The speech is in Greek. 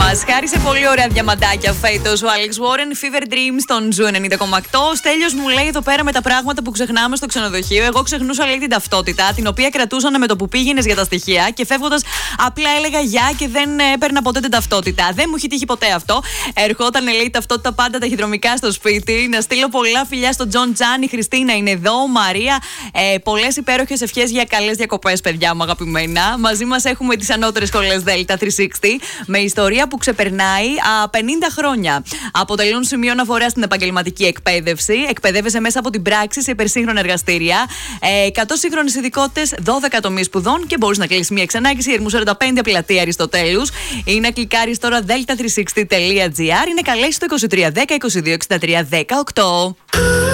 Μας χάρισε πολύ ωραία διαμαντάκια φέτος ο Alex Warren. Fever Dreams στον Ζου 90,8. Ο Στέλιος μου λέει εδώ πέρα με τα πράγματα που ξεχνάμε στο ξενοδοχείο. Εγώ ξεχνούσα, λέει, την ταυτότητα, την οποία κρατούσαν με το που πήγαινες για τα στοιχεία και φεύγοντας απλά έλεγα γεια και δεν έπαιρνα ποτέ την ταυτότητα. Δεν μου έχει τύχει ποτέ αυτό. Ερχόταν, λέει, η ταυτότητα πάντα ταχυδρομικά στο σπίτι. Να στείλω πολλά φιλιά στον Τζον Τζάν. Η Χριστίνα είναι εδώ. Μαρία. Πολλές υπέροχες ευχές για καλές διακοπές, παιδιά μου αγαπημένα. Μαζί μας έχουμε τις ανώτερες σχολές Delta 360 με ιστορία που ξεπερνάει 50 χρόνια. Αποτελούν σημείο αναφορά στην επαγγελματική εκπαίδευση. Εκπαιδεύεσαι μέσα από την πράξη σε υπερσύγχρονα εργαστήρια. 100 σύγχρονες ειδικότητες, 12 τομείς σπουδών και μπορείς να κλείσεις μια εξανάγκηση. Ερμού 45 πλατεία Αριστοτέλους. Ή να κλικάρεις τώρα delta360.gr. Είναι καλές στο 2310 22 63 18.